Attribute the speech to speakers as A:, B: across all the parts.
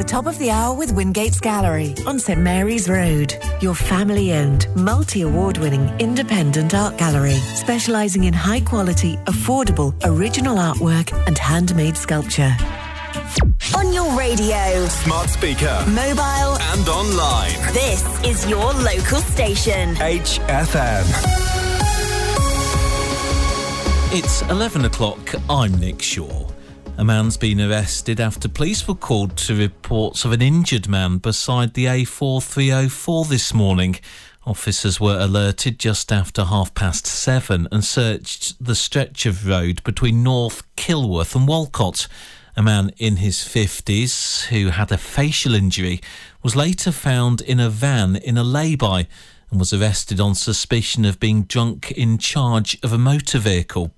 A: top of the hour with Wingate's Gallery on St Mary's Road. Your family-owned, multi-award-winning independent art gallery, specialising in high-quality, affordable, original artwork and handmade sculpture.
B: On your radio,
C: smart speaker,
B: mobile
C: and online.
B: This is your local station.
C: HFM.
D: It's 11 o'clock. I'm Nick Shaw. A man's been arrested after police were called to reports of an injured man beside the A4304 this morning. Officers were alerted just after 7:30 and searched the stretch of road between North Kilworth and Walcott. A man in his 50s who had a facial injury was later found in a van in a lay-by and was arrested on suspicion of being drunk in charge of a motor vehicle.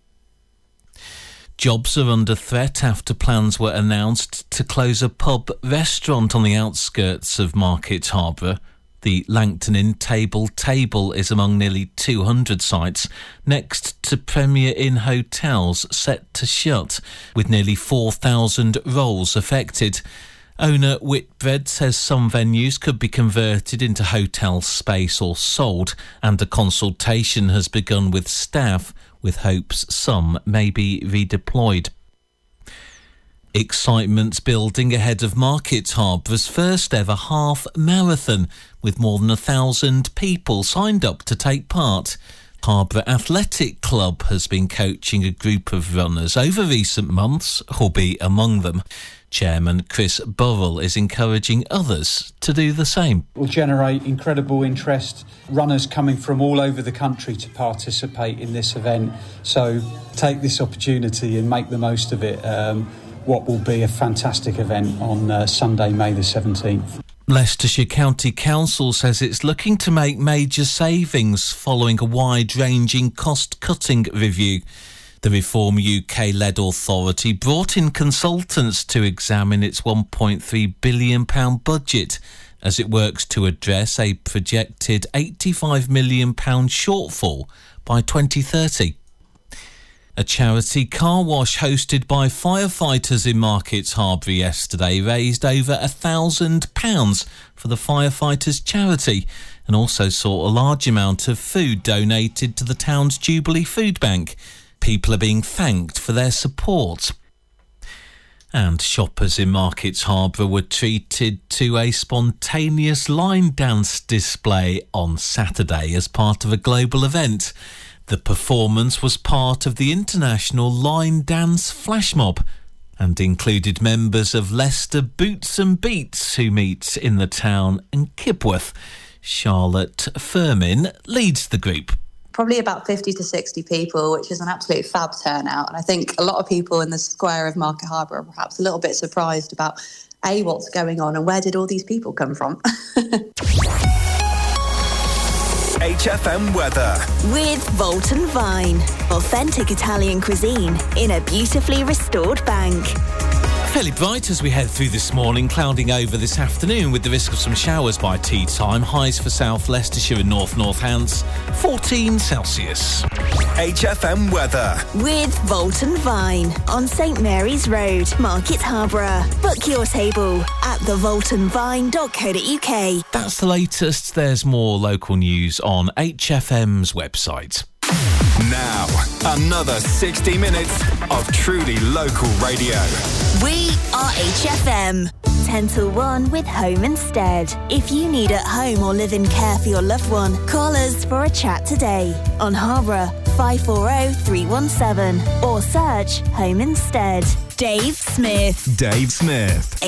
D: Jobs are under threat after plans were announced to close a pub restaurant on the outskirts of Market Harborough. The Langton Inn Table is among nearly 200 sites, next to Premier Inn hotels set to shut, with nearly 4,000 roles affected. Owner Whitbread says some venues could be converted into hotel space or sold, and a consultation has begun with staff, with hopes some may be redeployed. Excitement's building ahead of Market Harbour's first ever half marathon, with more than 1,000 people signed up to take part. Harbour Athletic Club has been coaching a group of runners over recent months, Hobby among them. Chairman Chris Burrell is encouraging others to do the same.
E: It will generate incredible interest, runners coming from all over the country to participate in this event. So take this opportunity and make the most of it. What will be a fantastic event on Sunday, May the 17th.
D: Leicestershire County Council says it's looking to make major savings following a wide-ranging cost-cutting review. The Reform UK-led authority brought in consultants to examine its £1.3 billion budget as it works to address a projected £85 million shortfall by 2030. A charity car wash hosted by firefighters in Market Harborough yesterday raised over £1,000 for the firefighters' charity and also saw a large amount of food donated to the town's Jubilee Food Bank. People are being thanked for their support. And shoppers in Market Harborough were treated to a spontaneous line dance display on Saturday as part of a global event. The performance was part of the International Line Dance Flash Mob and included members of Leicester Boots and Beats who meet in the town and Kibworth. Charlotte Firmin leads the group.
F: Probably about 50 to 60 people, which is an absolute fab turnout. And I think a lot of people in the square of Market Harborough are perhaps a little bit surprised about, A, what's going on and where did all these people come from?
C: HFM weather.
B: With Volton Vine. Authentic Italian cuisine in a beautifully restored bank.
D: Fairly bright as we head through this morning, clouding over this afternoon with the risk of some showers by tea time. Highs for South Leicestershire and North Northants, 14 Celsius.
C: HFM weather.
B: With Volton Vine on St Mary's Road, Market Harborough. Book your table at thevoltonvine.co.uk.
D: That's the latest. There's more local news on HFM's website.
C: Now, another 60 minutes of truly local radio.
B: We are HFM. 10 till 1 with Home Instead. If you need at home or live in care for your loved one, call us for a chat today on Harborough 540 317 or search Home Instead. Dave Smith.
C: Dave Smith.